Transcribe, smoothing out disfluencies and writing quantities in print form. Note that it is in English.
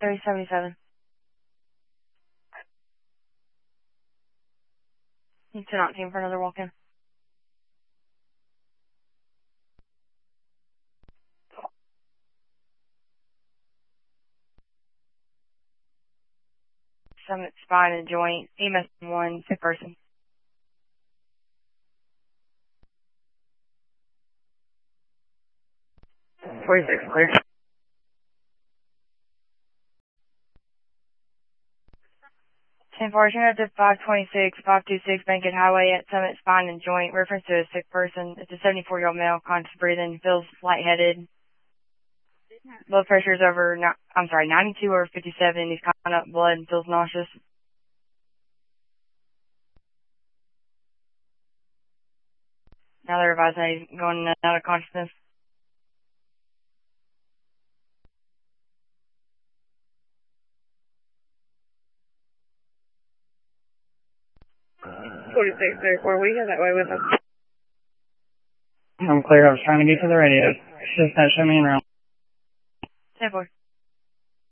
3077. Need to not team for another walk-in. Summit spine and joint. EMS 1, sick person. 46 clear. 10-4, to 526, 526 Bankhead Highway at Summit Spine and Joint. Reference to a sick person. It's a 74-year-old male, conscious breathing, feels lightheaded. Blood pressure is over, 92 over 57. He's coughing up blood and feels nauseous. Now they're advising he's going out of consciousness. We have that way with us. I'm clear. I was trying to get to the radio. It's just not showing me around. 10-4.